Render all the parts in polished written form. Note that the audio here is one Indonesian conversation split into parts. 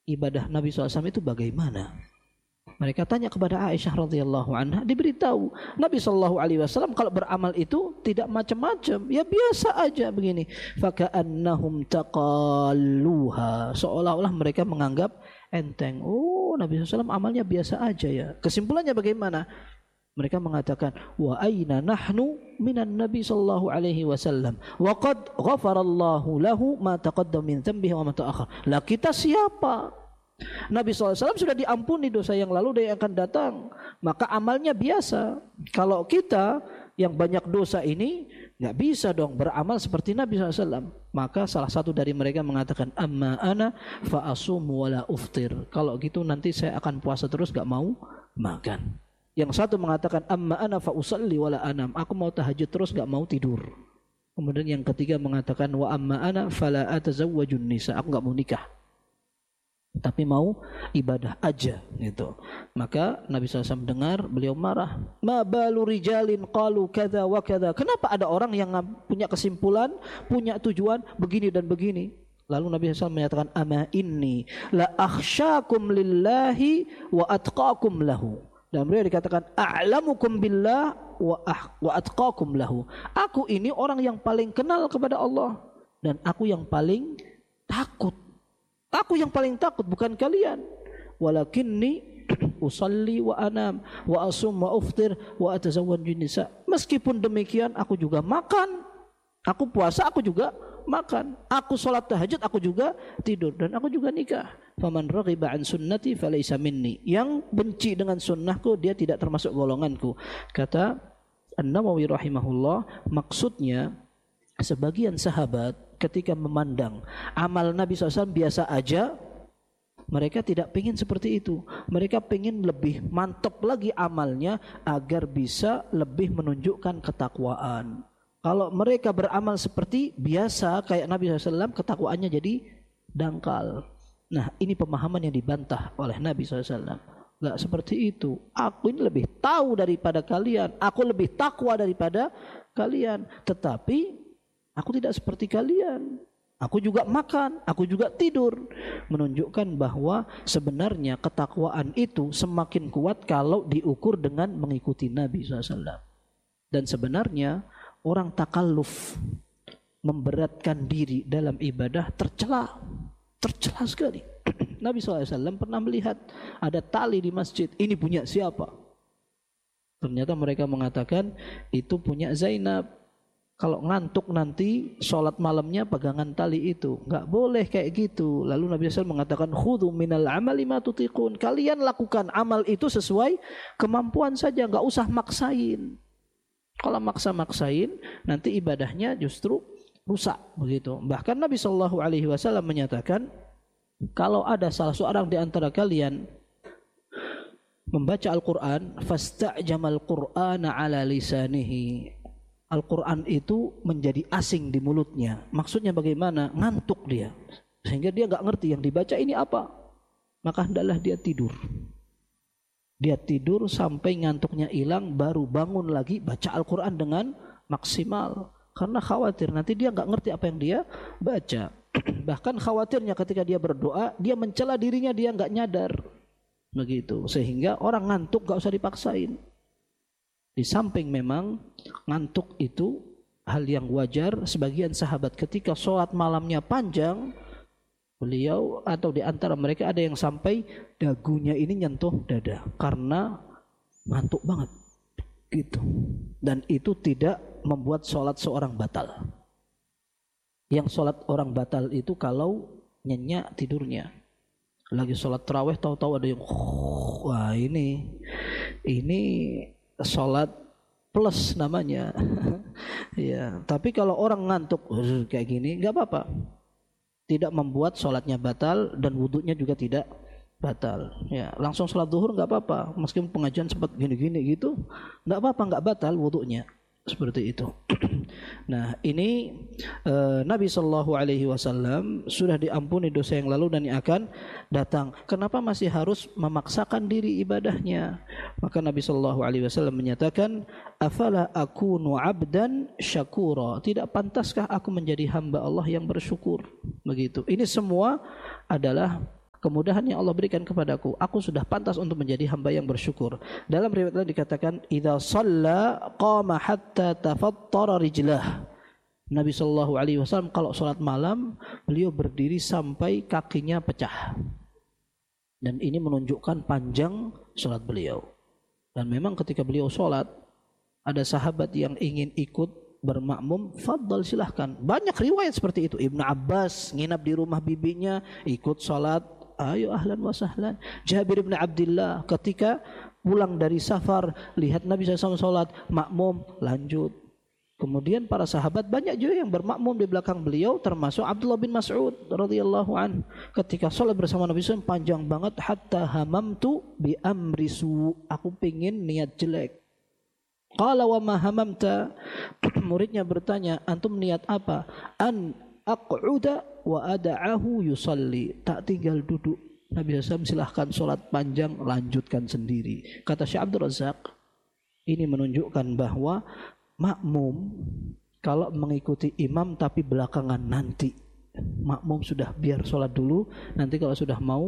ibadah Nabi SAW itu bagaimana? Mereka tanya kepada Aisyah radhiyallahu anha, diberitahu Nabi SAW kalau beramal itu tidak macam-macam, ya biasa aja begini. Faka'annahum taqalluha, seolah-olah mereka menganggap enteng. Oh, Nabi SAW amalnya biasa aja ya. Kesimpulannya bagaimana? Mereka mengatakan, wa aina nahnu minan Nabi sallallahu alaihi wasallam wa qad ghafarallahu lahu ma taqaddama min dhanbihi wa ma ta'akhkhar. Lah kita siapa? Nabi SAW sudah diampuni dosa yang lalu dan yang akan datang, maka amalnya biasa. Kalau kita yang banyak dosa ini nggak bisa dong beramal seperti Nabi SAW. Maka salah satu dari mereka mengatakan, amma ana fa asumu wala uftir. Kalau gitu nanti saya akan puasa terus, nggak mau makan. Yang satu mengatakan, amma ana fa usalli wala anam. Aku mau tahajud terus, nggak mau tidur. Kemudian yang ketiga mengatakan, wa amma ana fala atazawwajun nisa. Aku nggak mau nikah, tapi mau ibadah aja gitu. Maka Nabi SAW dengar, beliau marah. Ma balu rijalin qalu kadza wa kadza. Kenapa ada orang yang punya kesimpulan, punya tujuan begini dan begini? Lalu Nabi SAW menyatakan, ama inni la akhsyakum lillahi wa atqakum lahu. Dan beliau dikatakan, a'lamukum billah wa atqakum lahu. Aku ini orang yang paling kenal kepada Allah dan aku yang paling takut. Aku yang paling takut, bukan kalian. Walakinni usalli wa anam wa asum wa uftir wa atazawwaju nisa. Meskipun demikian aku juga makan, aku puasa, aku juga makan, aku sholat tahajud, aku juga tidur, dan aku juga nikah. Faman raghiba an sunnati falaysa minni. Yang benci dengan sunnahku, dia tidak termasuk golonganku. Kata An-Nawawi rahimahullah, maksudnya sebagian sahabat ketika memandang amal Nabi SAW biasa aja, mereka tidak ingin seperti itu. Mereka ingin lebih mantap lagi amalnya agar bisa lebih menunjukkan ketakwaan. Kalau mereka beramal seperti biasa kayak Nabi SAW, ketakwaannya jadi dangkal. Nah, ini pemahaman yang dibantah oleh Nabi SAW. Enggak seperti itu. Aku ini lebih tahu daripada kalian, aku lebih takwa daripada kalian, tetapi aku tidak seperti kalian. Aku juga makan, aku juga tidur. Menunjukkan bahwa sebenarnya ketakwaan itu semakin kuat kalau diukur dengan mengikuti Nabi SAW. Dan sebenarnya orang takalluf, memberatkan diri dalam ibadah, tercela sekali. Nabi SAW pernah melihat ada tali di masjid, ini punya siapa? Ternyata mereka mengatakan itu punya Zainab. Kalau ngantuk nanti sholat malamnya pegangan tali itu. Enggak boleh kayak gitu. Lalu Nabi SAW mengatakan, khudhu minal amali ma tutiqun. Kalian lakukan amal itu sesuai kemampuan saja, enggak usah maksain. Kalau maksa-maksain nanti ibadahnya justru rusak begitu. Bahkan Nabi SAW menyatakan, kalau ada salah seorang di antara kalian membaca Al-Quran, fasta'jamal Qur'ana ala lisanihi. Al-Quran itu menjadi asing di mulutnya. Maksudnya bagaimana? Ngantuk dia, sehingga dia enggak ngerti yang dibaca ini apa. Maka hendaklah dia tidur. Dia tidur sampai ngantuknya hilang, baru bangun lagi baca Al-Quran dengan maksimal. Karena khawatir nanti dia enggak ngerti apa yang dia baca. Bahkan khawatirnya ketika dia berdoa, dia mencela dirinya, dia enggak nyadar. Begitu. Sehingga orang ngantuk enggak usah dipaksain. Di samping memang ngantuk itu hal yang wajar. Sebagian sahabat ketika sholat malamnya panjang, beliau atau di antara mereka ada yang sampai dagunya ini nyentuh dada karena ngantuk banget gitu. Dan itu tidak membuat sholat seorang batal. Yang sholat orang batal itu kalau nyenyak tidurnya. Lagi sholat tarawih tahu-tahu ada yang wah ini sholat plus namanya. Ya, tapi kalau orang ngantuk kayak gini nggak apa-apa, tidak membuat sholatnya batal dan wudhunya juga tidak batal. Ya, langsung sholat zuhur nggak apa-apa, meskipun pengajian sempat gini-gini gitu, nggak apa-apa, nggak batal wudhunya. Seperti itu. Nah, ini Nabi Shallallahu Alaihi Wasallam sudah diampuni dosa yang lalu dan yang akan datang. Kenapa masih harus memaksakan diri ibadahnya? Maka Nabi Shallallahu Alaihi Wasallam menyatakan, afala akunu abdan syakura. Tidak pantaskah aku menjadi hamba Allah yang bersyukur? Begitu. Ini semua adalah kemudahan yang Allah berikan kepadaku, aku sudah pantas untuk menjadi hamba yang bersyukur. Dalam riwayat lain dikatakan, idza shalla qama hatta tafattara rijlah. Nabi sallallahu alaihi wasallam kalau salat malam, beliau berdiri sampai kakinya pecah. Dan ini menunjukkan panjang salat beliau. Dan memang ketika beliau salat, ada sahabat yang ingin ikut bermakmum, fadhal silahkan. Banyak riwayat seperti itu. Ibnu Abbas nginap di rumah bibinya, ikut salat, ayo ahlan wa sahlan. Jabir bin Abdullah ketika pulang dari safar, lihat Nabi SAW salat, makmum, lanjut. Kemudian para sahabat banyak juga yang bermakmum di belakang beliau, termasuk Abdullah bin Mas'ud radhiyallahu an. Ketika salat bersama Nabi SAW panjang banget, hatta hamamtu bi amri su, aku pengen niat jelek. Qala wa ma hamamta, muridnya bertanya, antum niat apa? An aq'uda wa ada'ahu yusalli, tak tinggal duduk. Nabi SAW silahkan salat panjang, lanjutkan sendiri. Kata Syekh Abdul Razak, ini menunjukkan bahwa makmum kalau mengikuti imam tapi belakangan nanti, makmum sudah biar sholat dulu, nanti kalau sudah mau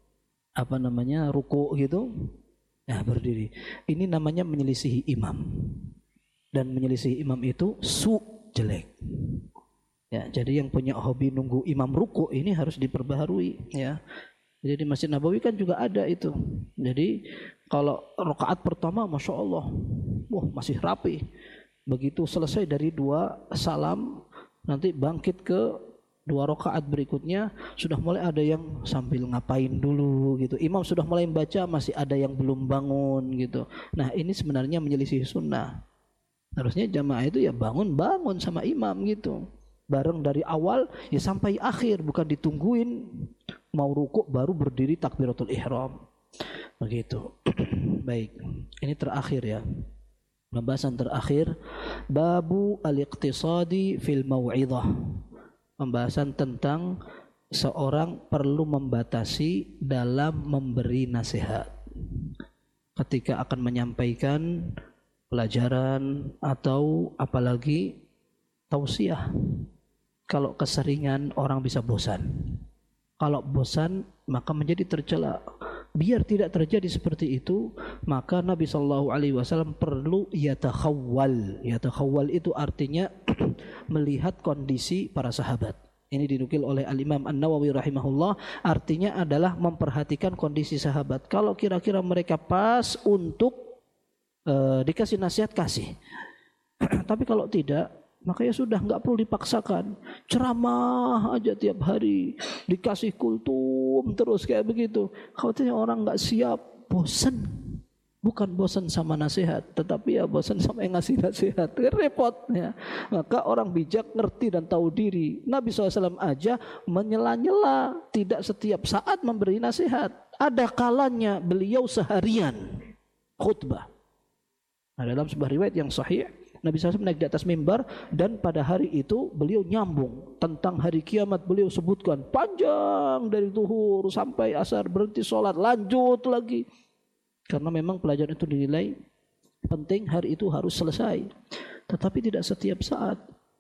ruku gitu, ya berdiri. Ini namanya menyelisihi imam, dan menyelisihi imam itu jelek. Ya, jadi yang punya hobi nunggu imam ruku ini harus diperbaharui, ya. Jadi di Masjid Nabawi kan juga ada itu. Jadi kalau rakaat pertama, masya Allah, wah masih rapi. Begitu selesai dari 2 salam, nanti bangkit ke 2 rakaat berikutnya, sudah mulai ada yang sambil ngapain dulu gitu. Imam sudah mulai membaca, masih ada yang belum bangun gitu. Nah ini sebenarnya menyelisih sunnah. Harusnya jamaah itu ya bangun sama imam gitu. Bareng dari awal ya sampai akhir, bukan ditungguin mau rukuk baru berdiri takbiratul ihram. Begitu. Baik, ini terakhir ya. Pembahasan terakhir, babu al-iqtisadi fil mau'izah. Pembahasan tentang seorang perlu membatasi dalam memberi nasihat ketika akan menyampaikan pelajaran atau apalagi tausiah. Kalau keseringan orang bisa bosan. Kalau bosan maka menjadi tercela. Biar tidak terjadi seperti itu, maka Nabi SAW perlu yatakhawwal. Yatakhawwal itu artinya melihat kondisi para sahabat. Ini dinukil oleh Al-Imam An-Nawawi rahimahullah, artinya adalah memperhatikan kondisi sahabat. Kalau kira-kira mereka pas untuk dikasih nasihat, kasih. Tapi kalau tidak, maka ya sudah, nggak perlu dipaksakan. Ceramah aja tiap hari, dikasih kultum terus kayak begitu. Khawatirnya orang nggak siap, bosan. Bukan bosan sama nasihat, tetapi ya bosan sama yang ngasih nasihat. Repot ya. Maka orang bijak ngerti dan tahu diri. Nabi SAW aja menyela-nyela, tidak setiap saat memberi nasihat. Ada kalanya beliau seharian khutbah. Nah, dalam sebuah riwayat yang sahih, Nabi SAW naik di atas mimbar, dan pada hari itu beliau nyambung tentang hari kiamat. Beliau sebutkan panjang dari zuhur sampai asar, berhenti sholat, lanjut lagi. Karena memang pelajaran itu dinilai penting, hari itu harus selesai. Tetapi tidak setiap saat.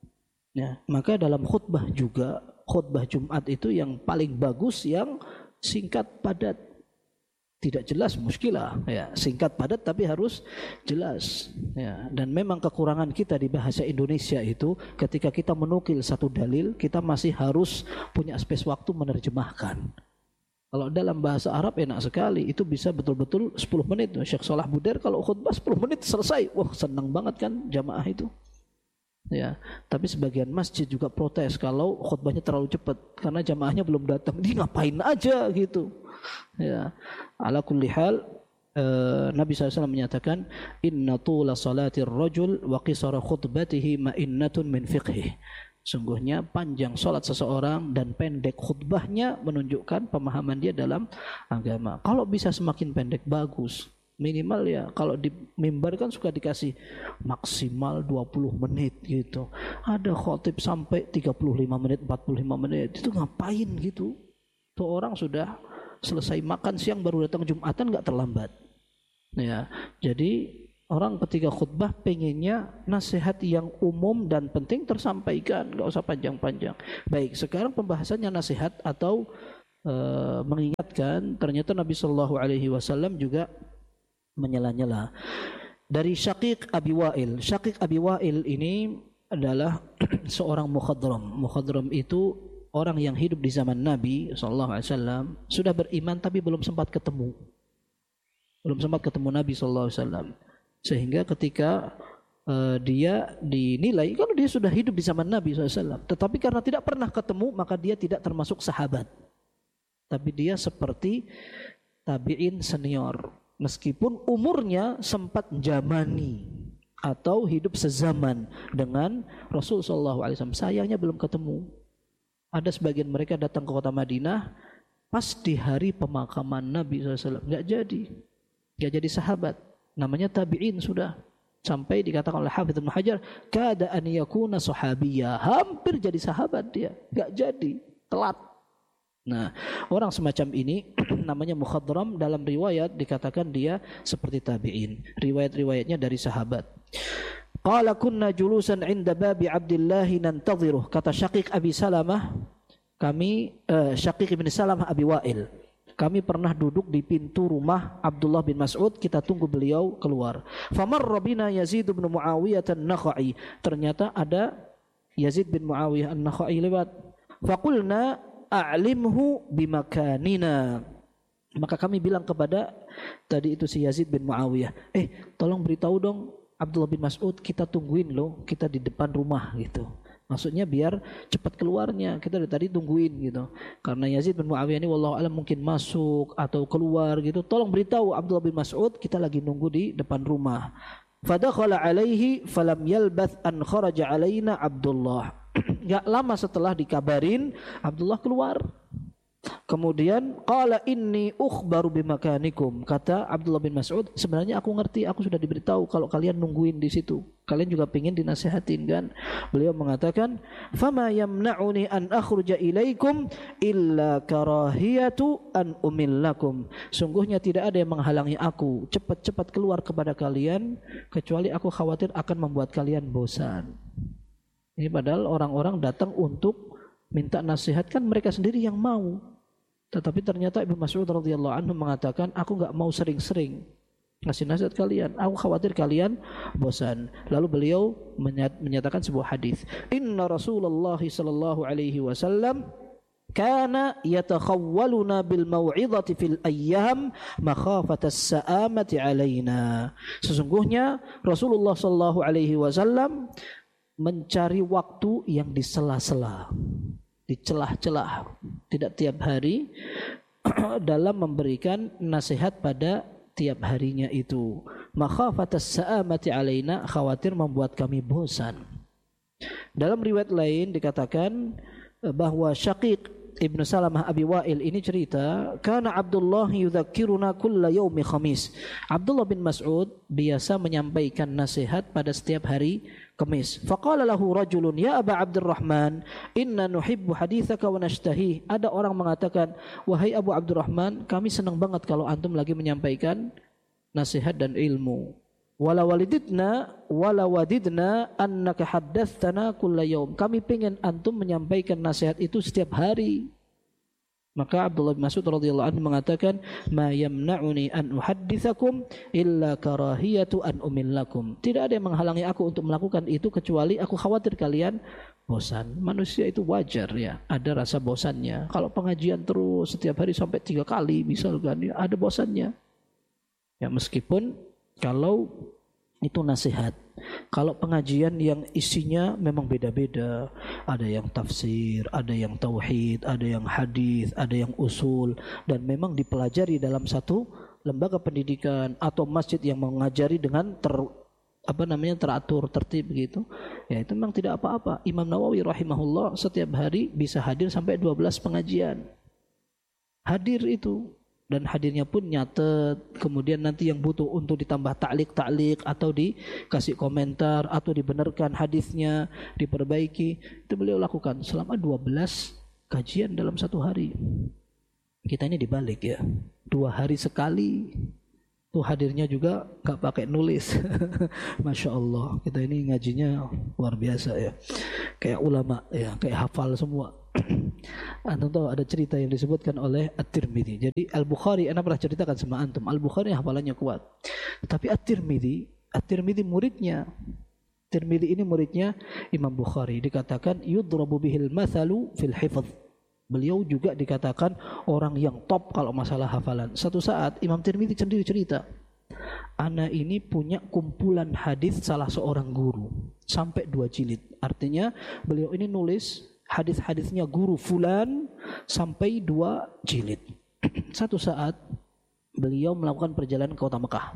Ya, maka dalam khutbah juga, khutbah Jumat itu yang paling bagus yang singkat padat. Tidak jelas muskilah, ya, singkat padat tapi harus jelas, ya. Dan memang kekurangan kita di bahasa Indonesia itu, ketika kita menukil satu dalil, kita masih harus punya space waktu menerjemahkan. Kalau dalam bahasa Arab enak sekali, itu bisa betul-betul 10 menit. Syekh Salah Budair kalau khutbah 10 menit selesai, wah senang banget kan jamaah itu. Ya, tapi sebagian masjid juga protes kalau khutbahnya terlalu cepat karena jamaahnya belum datang. Dia ngapain aja gitu. Ya, ala kulli hal, Nabi SAW menyatakan, inna tula salatir rajul wa qisara khutbatihi ma'innatun min fiqhih. Sungguhnya panjang salat seseorang dan pendek khutbahnya menunjukkan pemahaman dia dalam agama. Kalau bisa semakin pendek bagus. Minimal ya, kalau di mimbar kan suka dikasih maksimal 20 menit gitu. Ada khotib sampai 35 menit, 45 menit. Itu ngapain gitu? Tuh orang sudah selesai makan siang baru datang Jumatan, nggak terlambat. Ya, jadi orang ketika khutbah pengennya nasihat yang umum dan penting tersampaikan, nggak usah panjang-panjang. Baik, sekarang pembahasannya nasihat atau mengingatkan ternyata Nabi Shallallahu Alaihi Wasallam juga menyela-nyela. Dari Syaqiq Abi Wa'il. Syaqiq Abi Wa'il ini adalah seorang mukhadram. Mukhadram itu orang yang hidup di zaman Nabi Shallallahu Alaihi Wasallam, sudah beriman tapi belum sempat ketemu Nabi Shallallahu Alaihi Wasallam, sehingga ketika dia dinilai kalau dia sudah hidup di zaman Nabi SAW, tetapi karena tidak pernah ketemu maka dia tidak termasuk sahabat, tapi dia seperti tabi'in senior, meskipun umurnya sempat jamani atau hidup sezaman dengan Rasul SAW. Sayangnya belum ketemu. Ada sebagian mereka datang ke kota Madinah pas di hari pemakaman Nabi SAW, nggak jadi sahabat, namanya tabi'in sudah. Sampai dikatakan oleh Hafidz Ibnu Hajar, kada an yakuna sahabiyya, hampir jadi sahabat dia, enggak jadi, telat. Nah, orang semacam ini namanya mukhadram, dalam riwayat dikatakan dia seperti tabi'in. Riwayat-riwayatnya dari sahabat. Qala kunna julusan 'inda babi Abdullah nantadhiruh, kata Syaqiq Abi Salamah, kami Syaqiq bin Salamah Abi Wa'il, kami pernah duduk di pintu rumah Abdullah bin Mas'ud, kita tunggu beliau keluar. Famarra bina Yazid bin Muawiyah an-Nakhai. Ternyata ada Yazid bin Muawiyah an-Nakhai lewat. Faqulna a'limhu bimakanina. Maka kami bilang kepada tadi itu si Yazid bin Muawiyah, tolong beritahu dong Abdullah bin Mas'ud, kita tungguin loh, kita di depan rumah gitu. Maksudnya biar cepat keluarnya, kita dari tadi tungguin gitu. Karena Yazid bin Muawiyah ini wallahu alam mungkin masuk atau keluar gitu. Tolong beritahu Abdullah bin Mas'ud, kita lagi nunggu di depan rumah. Fadakhala alaihi falam yalbath an kharaja alaina Abdullah. Enggak lama setelah dikabarin, Abdullah keluar. Kemudian qala inni ukhbaru bimakanikum, kata Abdullah bin Mas'ud, sebenarnya aku ngerti, aku sudah diberitahu kalau kalian nungguin di situ, kalian juga pingin dinasihatin kan. Beliau mengatakan fama yamna'uni an akhruja ilaikum illa karahiyatu an umillakum, sungguhnya tidak ada yang menghalangi aku cepat-cepat keluar kepada kalian kecuali aku khawatir akan membuat kalian bosan. Ini padahal orang-orang datang untuk minta nasihat, kan mereka sendiri yang mau. Tetapi ternyata Ibnu Mas'ud radhiyallahu anhu mengatakan, aku enggak mau sering-sering ngasih nasihat kalian, aku khawatir kalian bosan. Lalu beliau menyatakan sebuah hadis, inna Rasulullah sallallahu alaihi wasallam kana yatakhawwaluna bil mau'izati fil ayyam makhafata as-sa'amati alaina. Sesungguhnya Rasulullah sallallahu alaihi wasallam mencari waktu yang di sela-sela, di celah-celah, tidak tiap hari, dalam memberikan nasihat pada tiap harinya itu. Makhafatas sa'amati alaina, khawatir membuat kami bosan. Dalam riwayat lain dikatakan bahwa Syaqiq Ibnu Salamah Abi Wa'il ini cerita, kana Abdullah yudzakkiruna kulla yaumi khamis. Abdullah bin Mas'ud biasa menyampaikan nasihat pada setiap hari Kamis. Faqala lahu rajulun, ya Aba Abdurrahman, inna nuhibbu hadithaka wa nashtahih. Ada orang mengatakan, wahai Abu Abdurrahman, kami senang banget kalau antum lagi menyampaikan nasihat dan ilmu. Wala wadidna annaka haddatstana kulla yaum. Kami pengen antum menyampaikan nasihat itu setiap hari. Maka Abdullah bin Mas'ud radhiyallahu anhu mengatakan, ma yamna'uni an uhadditsakum illa karahiyatu an umillakum. Tidak ada yang menghalangi aku untuk melakukan itu kecuali aku khawatir kalian bosan. Manusia itu wajar ya, ada rasa bosannya. Kalau pengajian terus setiap hari sampai 3 kali misalkan, ya ada bosannya. Ya meskipun kalau itu nasihat. Kalau pengajian yang isinya memang beda-beda, ada yang tafsir, ada yang tauhid, ada yang hadis, ada yang usul, dan memang dipelajari dalam satu lembaga pendidikan atau masjid yang mengajari dengan teratur, tertib begitu. Ya itu memang tidak apa-apa. Imam Nawawi rahimahullah setiap hari bisa hadir sampai 12 pengajian. Hadir itu. Dan hadirnya pun nyatet, kemudian nanti yang butuh untuk ditambah ta'liq atau dikasih komentar atau dibenarkan hadisnya, diperbaiki, itu beliau lakukan selama 12 kajian dalam satu hari. Kita ini dibalik ya, 2 hari sekali. Tuh hadirnya juga gak pakai nulis. Masya Allah, kita ini ngajinya luar biasa ya, kayak ulama ya, kayak hafal semua. Antum tahu ada cerita yang disebutkan oleh At-Tirmidzi. Jadi Al-Bukhari, ana pernah ceritakan sama antum, Al-Bukhari hafalannya kuat. Tapi At-Tirmidzi muridnya. Tirmidzi ini muridnya Imam Bukhari, dikatakan yudrabu bihil mathalu fil hifdz. Beliau juga dikatakan orang yang top kalau masalah hafalan. Satu saat Imam Tirmidzi sendiri cerita, ana ini punya kumpulan hadis salah seorang guru sampai 2 jilid. Artinya beliau ini nulis hadis-hadisnya guru fulan sampai 2 jilid. Satu saat beliau melakukan perjalanan ke kota Mekah.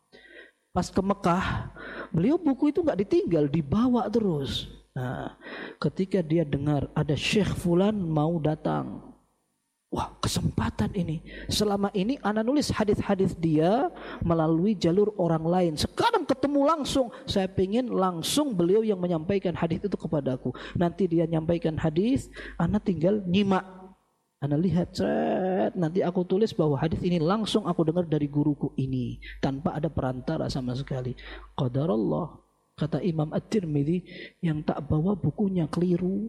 Pas ke Mekah, beliau buku itu nggak ditinggal, dibawa terus. Nah, ketika dia dengar ada Syekh fulan mau datang, wah, kesempatan ini. Selama ini ana nulis hadis-hadis dia melalui jalur orang lain. Sekarang ketemu langsung. Saya pengen langsung beliau yang menyampaikan hadis itu kepadaku. Nanti dia nyampaikan hadis, ana tinggal nyimak. Ana lihat, nanti aku tulis bahwa hadis ini langsung aku dengar dari guruku ini, tanpa ada perantara sama sekali. Qadarullah, kata Imam At-Tirmidzi, yang tak bawa bukunya keliru.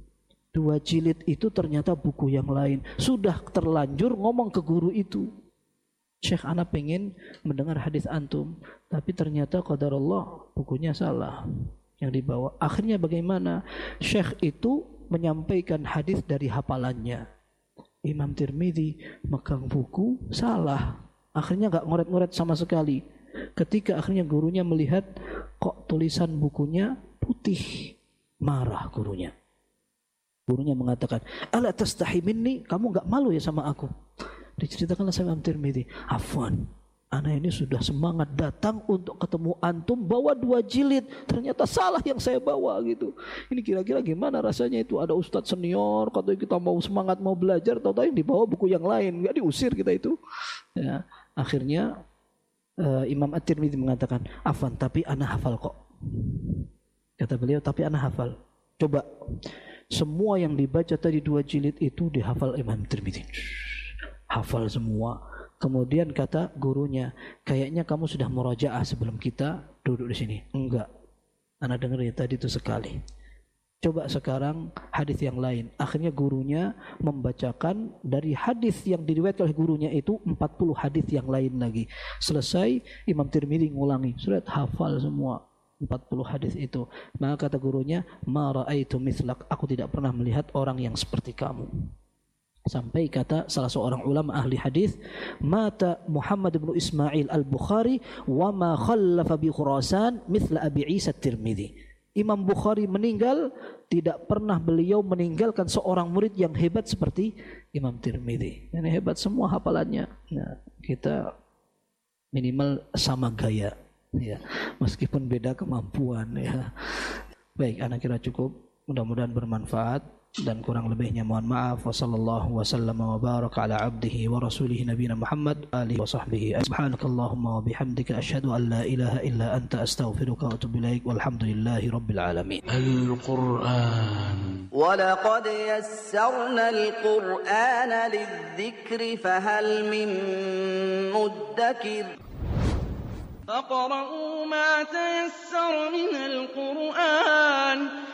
2 jilid itu ternyata buku yang lain. Sudah terlanjur ngomong ke guru itu, Syekh, ana pengen mendengar hadis antum, tapi ternyata qadarullah bukunya salah yang dibawa. Akhirnya bagaimana? Syekh itu menyampaikan hadis dari hafalannya. Imam Tirmidzi megang buku salah. Akhirnya enggak ngoret-ngoret sama sekali. Ketika akhirnya gurunya melihat kok tulisan bukunya putih, marah gurunya. Gurunya mengatakan, "Ala tastahi minni? Kamu enggak malu ya sama aku?" Diceritakanlah sama Imam Tirmidzi, "Afwan, ana ini sudah semangat datang untuk ketemu antum, bawa 2 jilid, ternyata salah yang saya bawa gitu. Ini kira-kira gimana rasanya itu, ada ustadz senior, katanya kita mau semangat mau belajar, tahu-tahu yang dibawa buku yang lain, enggak diusir kita itu." Ya, akhirnya Imam At-Tirmidzi mengatakan, "Afwan, tapi ana hafal kok." Kata beliau, "Tapi ana hafal." Coba semua yang dibaca tadi 2 jilid itu dihafal Imam Tirmidzi. Hafal semua. Kemudian kata gurunya, "Kayaknya kamu sudah murajaah sebelum kita duduk di sini." "Enggak. Ana dengar ya tadi itu sekali." "Coba sekarang hadis yang lain." Akhirnya gurunya membacakan dari hadis yang diriwayatkan oleh gurunya itu 40 hadis yang lain lagi. Selesai, Imam Tirmidzi ngulangi, sudah hafal semua 40 hadis itu. Maka kata gurunya, "Ma ra'aitu mithlak." Aku tidak pernah melihat orang yang seperti kamu. Sampai kata salah seorang ulama ahli hadis, "Mata Muhammad bin Ismail al-Bukhari wa ma khallafa bi Khurasan mithla Abi Isa Tirmidzi." Imam Bukhari meninggal, tidak pernah beliau meninggalkan seorang murid yang hebat seperti Imam Tirmidzi. Ini hebat semua hafalannya. Nah, kita minimal sama gaya, ya, meskipun beda kemampuan, ya. Baik, anak kira cukup. Mudah-mudahan bermanfaat, dan kurang lebihnya mohon maaf. Wassallallahu wasallam wa baraka ala abdihi wa rasulihi nabiyina Muhammad alihi wa sahbihi. Subhanakallahumma wa bihamdika asyhadu an la ilaha illa anta astaghfiruka wa atubu ilaik. Walhamdulillahi rabbil alamin. Al-Qur'an. Wa laqad yassarna al-Qur'ana lidh-dhikri fahal min muddakir. فاقرؤوا ما تيسر من القرآن